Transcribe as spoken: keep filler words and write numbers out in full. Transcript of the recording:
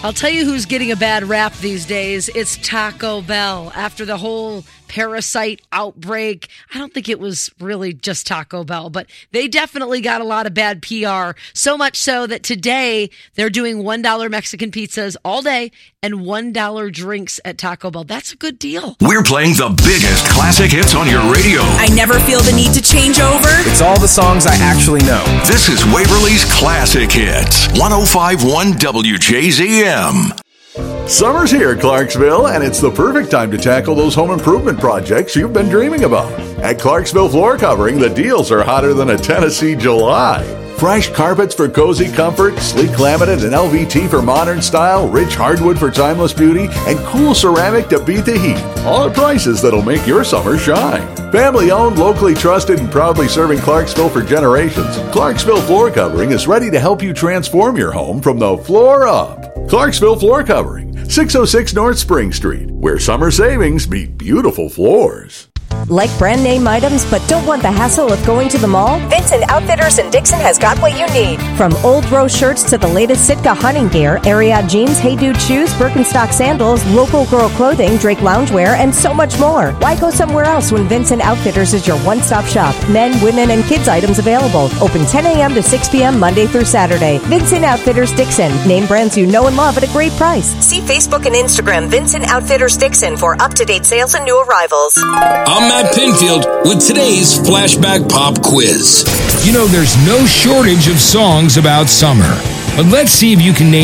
I'll tell you who's getting a bad rap these days. It's Taco Bell. After the whole parasite outbreak, I don't think it was really just Taco Bell, but they definitely got a lot of bad P R. So much so that today they're doing one dollar Mexican pizzas all day and one dollar drinks at Taco Bell. That's a good deal. We're playing the biggest classic hits on your radio. I never feel the need to change over. It's all the songs I actually know. This is Waverly's Classic Hits. one oh five point one W J Z M. Summer's here, Clarksville, and it's the perfect time to tackle those home improvement projects you've been dreaming about. At Clarksville Floor Covering, the deals are hotter than a Tennessee July. Fresh carpets for cozy comfort, sleek laminate and L V T for modern style, rich hardwood for timeless beauty, and cool ceramic to beat the heat. All at prices that'll make your summer shine. Family owned, locally trusted, and proudly serving Clarksville for generations, Clarksville Floor Covering is ready to help you transform your home from the floor up. Clarksville Floor Covering, six oh six North Spring Street, where summer savings meet beautiful floors. Like brand name items but don't want the hassle of going to the mall? Vincent Outfitters in Dixon has got what you need. From Old Rose shirts to the latest Sitka hunting gear, Ariat jeans, Hey Dude shoes, Birkenstock sandals, local girl clothing, Drake loungewear, and so much more. Why go somewhere else when Vincent Outfitters is your one-stop shop? Men, women, and kids items available. Open ten a.m. to six p.m. Monday through Saturday. Vincent Outfitters Dixon. Name brands you know and love at a great price. See Facebook and Instagram Vincent Outfitters Dixon for up-to-date sales and new arrivals. I'm Matt Pinfield with today's Flashback Pop Quiz. You know, there's no shortage of songs about summer, but let's see if you can name